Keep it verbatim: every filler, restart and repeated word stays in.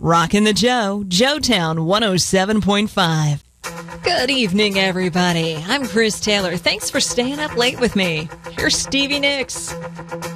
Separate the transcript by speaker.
Speaker 1: Rockin' the Joe, Joetown one oh seven point five. Good evening, everybody. I'm Chris Taylor. Thanks for staying up late with me. Here's Stevie Nicks.